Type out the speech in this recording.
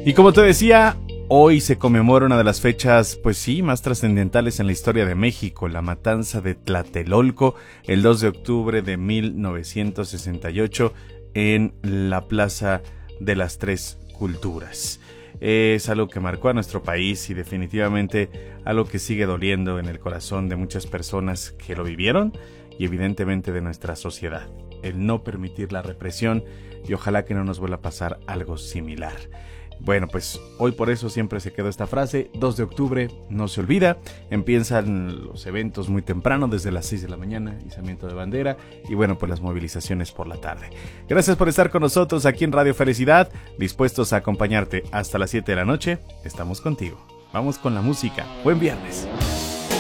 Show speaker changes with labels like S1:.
S1: Y como te decía, hoy se conmemora una de las fechas, pues sí, más trascendentales en la historia de México, la matanza de Tlatelolco, el 2 de octubre de 1968 en la Plaza de las Tres Culturas. Es algo que marcó a nuestro país y definitivamente algo que sigue doliendo en el corazón de muchas personas que lo vivieron y evidentemente de nuestra sociedad. El no permitir la represión y ojalá que no nos vuelva a pasar algo similar. Bueno, pues hoy por eso siempre se quedó esta frase, 2 de octubre, no se olvida, empiezan los eventos muy temprano, desde las 6 de la mañana, izamiento de bandera y bueno, pues las movilizaciones por la tarde. Gracias por estar con nosotros aquí en Radio Felicidad, dispuestos a acompañarte hasta las 7 de la noche, estamos contigo. Vamos con la música, buen viernes.